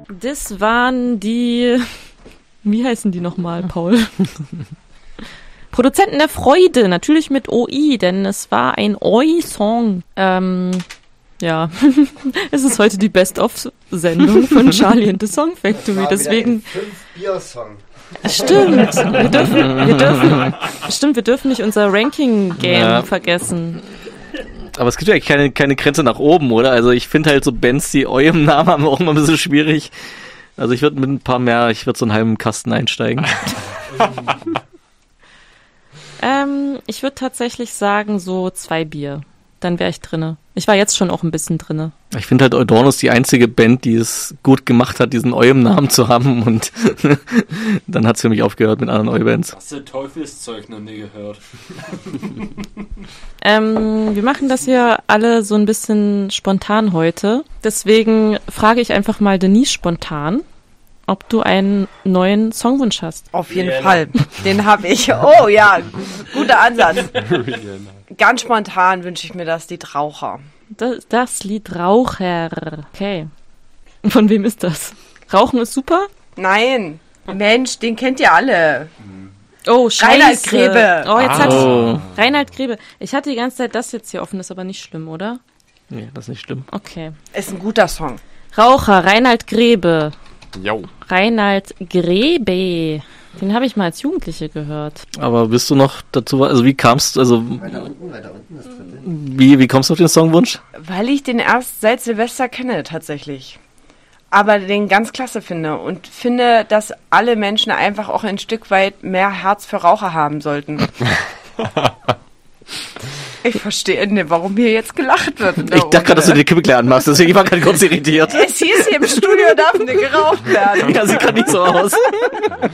Das waren die... Wie heißen die nochmal, Paul? Produzenten der Freude, natürlich mit OI, denn es war ein OI-Song. Ja, es ist heute die Best-of-Sendung von Charlie and the Song Factory, deswegen... 5-Bier-Song. Stimmt, wir dürfen nicht unser Ranking-Game vergessen. Aber es gibt ja eigentlich keine Grenze nach oben, oder? Also ich finde halt so Bands, die Eu im Namen haben, auch immer ein bisschen schwierig. Also ich würde mit ein paar mehr, ich würde so einen halben Kasten einsteigen. Ich würde tatsächlich sagen, so 2 Bier. Dann wäre ich drinne. Ich war jetzt schon auch ein bisschen drinne. Ich finde halt Eudorno ist die einzige Band, die es gut gemacht hat, diesen Eu im Namen zu haben, und dann hat es für mich aufgehört mit anderen Eu-Bands. Hast du Teufelszeug noch nie gehört? Wir machen das hier alle so ein bisschen spontan heute. Deswegen frage ich einfach mal Denise spontan, ob du einen neuen Songwunsch hast. Auf jeden Fall. Den habe ich. Oh ja, guter Ansatz. Ganz spontan wünsche ich mir das Lied Raucher. Das Lied Raucher. Okay. Von wem ist das? Rauchen ist super? Nein. Mensch, den kennt ihr alle. Oh, scheiße. Reinhard Grebe. Oh, jetzt hat Reinhard Grebe. Ich hatte die ganze Zeit das jetzt hier offen, ist aber nicht schlimm, oder? Nee, das ist nicht schlimm. Okay. Ist ein guter Song. Raucher, Reinhard Grebe. Jo. Reinhard Grebe. Den habe ich mal als Jugendliche gehört. Aber bist du noch dazu, also wie kamst du, also Weiter unten, das dritte. wie kommst du auf den Songwunsch? Weil ich den erst seit Silvester kenne, tatsächlich. Aber den ganz klasse finde und finde, dass alle Menschen einfach auch ein Stück weit mehr Herz für Raucher haben sollten. Ich verstehe nicht, warum hier jetzt gelacht wird. Ich dachte gerade, dass du die Kippe klar anmachst, deswegen war ich gerade kurz irritiert. Es hieß hier im Studio, darf nicht geraucht werden. Ja, sieht gerade nicht so aus.